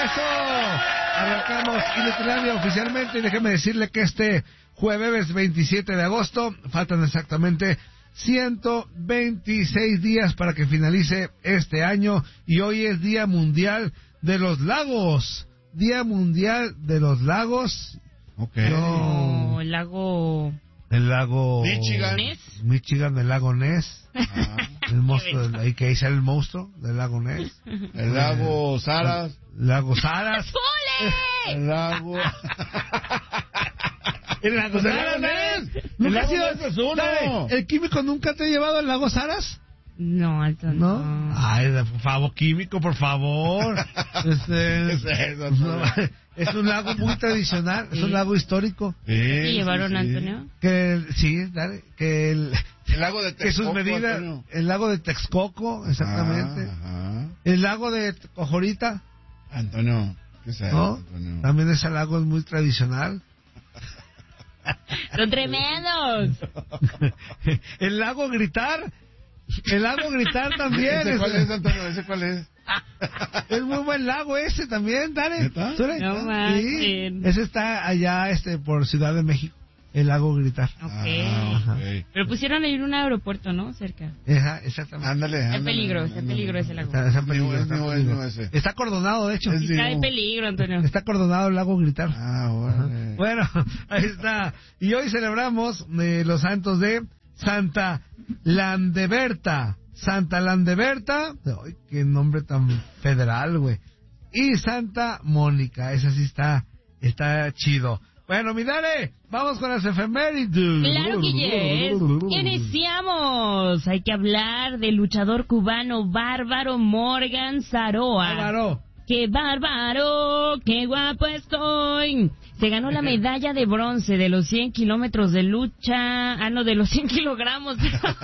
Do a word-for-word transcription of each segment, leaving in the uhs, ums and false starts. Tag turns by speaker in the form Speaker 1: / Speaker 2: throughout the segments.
Speaker 1: ¡Eso! Arrancamos Inutilandia oficialmente y déjeme decirle que este jueves veintisiete de agosto faltan exactamente ciento veintiséis días para que finalice este año y hoy es Día Mundial de los Lagos. Día Mundial de los Lagos.
Speaker 2: Ok.
Speaker 3: No, no el lago...
Speaker 1: El lago...
Speaker 2: Michigan.
Speaker 3: ¿Ness?
Speaker 1: Michigan, el lago Ness. Ah, el monstruo, del, ahí que ahí sale el monstruo del lago Ness.
Speaker 2: El lago Saras.
Speaker 1: El lago Saras.
Speaker 3: ¡Ole!
Speaker 2: El lago...
Speaker 1: El lago Saras. ¿Nunca has ido? ¿Sabe? ¿El químico nunca te ha llevado al lago Saras?
Speaker 3: No, alto
Speaker 1: no.
Speaker 3: no.
Speaker 1: Ay, por favor, químico, por favor. Este,
Speaker 2: es, eso,
Speaker 1: no, es un lago muy tradicional, sí. Es un lago histórico.
Speaker 2: Sí,
Speaker 3: ¿Te llevaron,
Speaker 2: sí,
Speaker 3: Antonio?
Speaker 1: Que sí, dale, que el,
Speaker 2: el lago de Texcoco. Que sus medidas,
Speaker 1: Antonio. El lago de Texcoco, exactamente.
Speaker 2: Ajá, ajá. El
Speaker 1: lago de Cojorita.
Speaker 2: Antonio, ¿qué es eso,
Speaker 1: ¿no?
Speaker 2: Antonio?
Speaker 1: También ese lago es muy tradicional.
Speaker 3: ¡Son tremendos!
Speaker 1: El lago Gritar. El lago Gritar también.
Speaker 2: ¿Ese cuál es, Antonio? ¿Ese cuál es?
Speaker 1: Es muy buen lago ese también, dale.
Speaker 3: No
Speaker 1: sí. Ese está allá este por Ciudad de México. El lago Gritar.
Speaker 3: Okay.
Speaker 2: Ah, okay.
Speaker 3: Pero pusieron ahí un aeropuerto, ¿no? Cerca.
Speaker 1: Ajá, exactamente.
Speaker 2: Ándale, ándale.
Speaker 3: Está peligro, está peligro ese lago.
Speaker 1: Está, está, peligro, está,
Speaker 2: no,
Speaker 1: peligro.
Speaker 2: no, ese.
Speaker 1: Está acordonado, de hecho.
Speaker 3: Es está de peligro, Antonio.
Speaker 1: Está acordonado el lago Gritar.
Speaker 2: Ah, bueno.
Speaker 1: Bueno, ahí está. Y hoy celebramos eh, los santos de Santa Landeberta. Santa Landeberta. Ay, qué nombre tan federal, güey. Y Santa Mónica. Esa sí está, está chido. Bueno, mi dale, vamos con las efemérides.
Speaker 3: Claro que yes. Iniciamos. Hay que hablar del luchador cubano bárbaro Morgan Saroa.
Speaker 1: Bárbaro.
Speaker 3: ¡Qué bárbaro! ¡Qué guapo estoy! Se ganó la medalla de bronce de los cien kilómetros de lucha. Ah, no, de los cien kilogramos.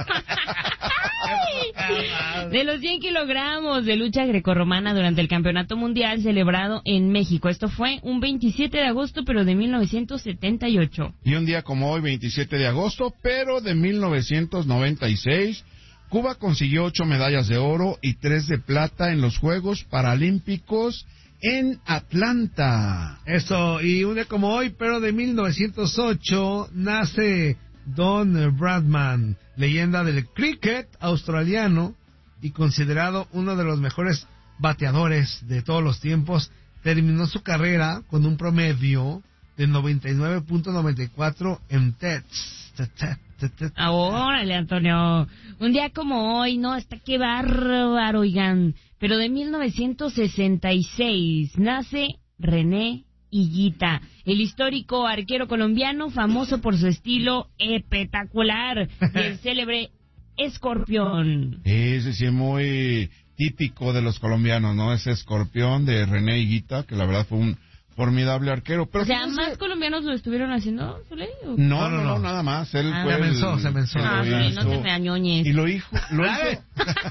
Speaker 3: De los cien kilogramos de lucha grecorromana durante el Campeonato Mundial celebrado en México. Esto fue un veintisiete de agosto, pero de mil novecientos setenta y ocho.
Speaker 2: Y un día como hoy, veintisiete de agosto, pero de mil novecientos noventa y seis... Cuba consiguió ocho medallas de oro y tres de plata en los Juegos Paralímpicos en Atlanta.
Speaker 1: Eso, y un día como hoy, pero de mil novecientos ocho, nace Don Bradman, leyenda del cricket australiano y considerado uno de los mejores bateadores de todos los tiempos. Terminó su carrera con un promedio de noventa y nueve punto noventa y cuatro en tests.
Speaker 3: Órale, Antonio. Un día como hoy, no, hasta qué bárbaro, oigan. Pero de mil novecientos sesenta y seis nace René Higuita, el histórico arquero colombiano famoso por su estilo espectacular y el célebre escorpión.
Speaker 2: Ese sí es muy típico de los colombianos, ¿no? Ese escorpión de René Higuita, que la verdad fue un formidable arquero. Pero
Speaker 3: o sea,
Speaker 2: ¿más
Speaker 3: se... colombianos lo estuvieron haciendo, Soleil?
Speaker 2: No, no, no, no, nada más. Él
Speaker 3: ah,
Speaker 2: fue
Speaker 1: se menzó,
Speaker 2: el...
Speaker 1: se menzó.
Speaker 3: Ah, sí, no te me añoñes.
Speaker 2: Y lo hizo... Lo hizo...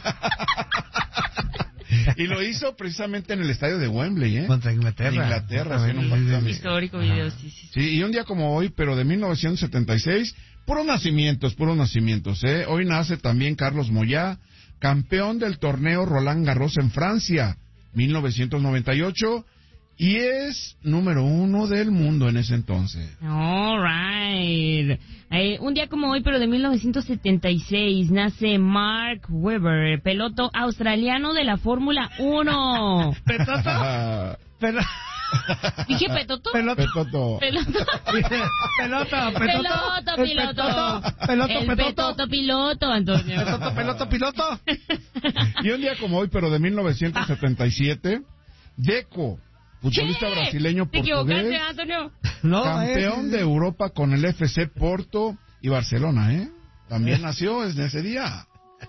Speaker 2: y lo hizo precisamente en el estadio de Wembley, ¿eh?
Speaker 1: Contra Inglaterra.
Speaker 2: Inglaterra, sí,
Speaker 3: un histórico video, sí, sí, sí.
Speaker 2: Sí, y un día como hoy, pero de mil novecientos setenta y seis, puros nacimientos, puros nacimientos, ¿eh? Hoy nace también Carlos Moyá, campeón del torneo Roland Garros en Francia, mil novecientos noventa y ocho, y es número uno del mundo en ese entonces.
Speaker 3: All right. Eh, un día como hoy, pero de mil novecientos setenta y seis, nace Mark Webber, piloto australiano de la Fórmula uno.
Speaker 1: ¿Petoto? Pel-
Speaker 3: ¿Dije petoto?
Speaker 1: Peloto.
Speaker 2: Petoto.
Speaker 3: Peloto.
Speaker 1: Peloto,
Speaker 3: Peloto, piloto.
Speaker 1: Peloto,
Speaker 3: El
Speaker 1: petoto.
Speaker 3: petoto, piloto, Antonio.
Speaker 1: Peloto, peloto, piloto.
Speaker 2: Y un día como hoy, pero de mil novecientos setenta y siete, Deco, futbolista
Speaker 3: ¿Qué?
Speaker 2: brasileño
Speaker 3: ¿Te equivocaste,
Speaker 2: portugués,
Speaker 3: Antonio?
Speaker 1: No,
Speaker 2: campeón
Speaker 1: es...
Speaker 2: de Europa con el F C Porto y Barcelona, ¿eh? También nació en ese día.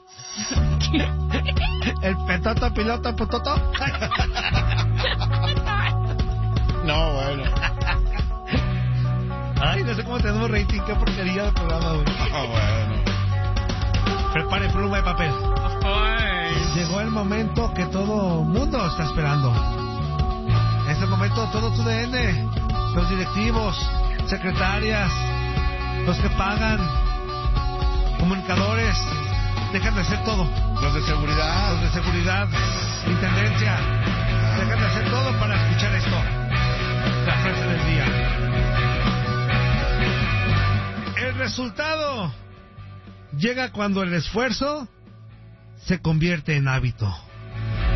Speaker 1: El petoto, piloto, pototo.
Speaker 2: No, bueno.
Speaker 1: Ay, no sé cómo tenemos rating, qué porquería de programa, güey.
Speaker 2: Ah, bueno.
Speaker 1: Prepare pluma y papel.
Speaker 3: Of course.
Speaker 1: Llegó el momento que todo mundo está esperando. En este momento todo tu D N, los directivos, secretarias, los que pagan, comunicadores, dejan de hacer todo.
Speaker 2: Los de seguridad.
Speaker 1: Los de seguridad, intendencia, dejan de hacer todo para escuchar resultado llega cuando el esfuerzo se convierte en hábito.